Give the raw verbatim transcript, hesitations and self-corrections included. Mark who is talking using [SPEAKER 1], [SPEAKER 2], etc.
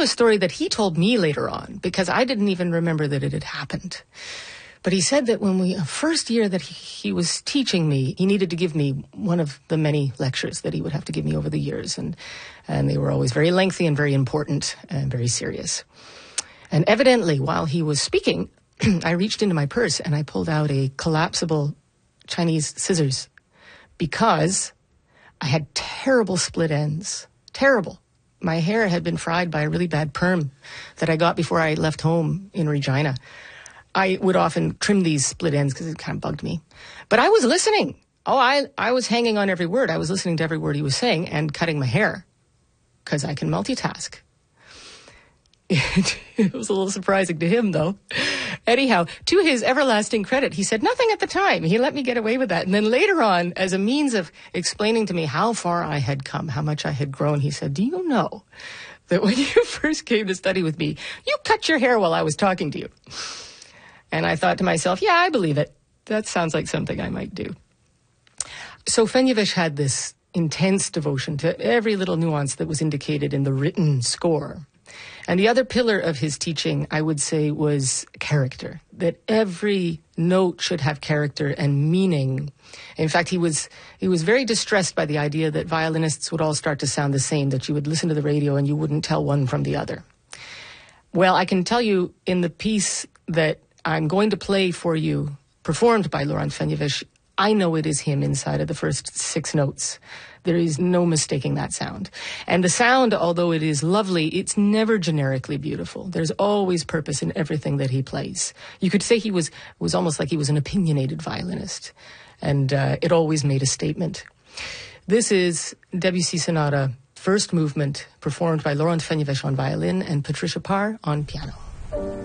[SPEAKER 1] a story that he told me later on, because I didn't even remember that it had happened. But he said that when we, first year that he, he was teaching me, he needed to give me one of the many lectures that he would have to give me over the years. And, and they were always very lengthy and very important and very serious. And evidently, while he was speaking, I reached into my purse and I pulled out a collapsible Chinese scissors because I had terrible split ends. Terrible. My hair had been fried by a really bad perm that I got before I left home in Regina. I would often trim these split ends because it kind of bugged me. But I was listening. Oh, I, I was hanging on every word. I was listening to every word he was saying and cutting my hair because I can multitask. It, it was a little surprising to him, though. Anyhow, to his everlasting credit, he said nothing at the time. He let me get away with that. And then later on, as a means of explaining to me how far I had come, how much I had grown, he said, do you know that when you first came to study with me, you cut your hair while I was talking to you? And I thought to myself, yeah, I believe it. That sounds like something I might do. So Fenyveshe had this intense devotion to every little nuance that was indicated in the written score. And the other pillar of his teaching, I would say, was character, that every note should have character and meaning. In fact, he was he was very distressed by the idea that violinists would all start to sound the same, that you would listen to the radio and you wouldn't tell one from the other. Well, I can tell you in the piece that I'm going to play for you, performed by Laurent Fenyveshe, I know it is him inside of the first six notes. There is no mistaking that sound. And the sound, although it is lovely, it's never generically beautiful. There's always purpose in everything that he plays. You could say he was was almost like he was an opinionated violinist. And uh, it always made a statement. This is Debussy Sonata, first movement, performed by Laurent Fenyveshe on violin and Patricia Parr on piano.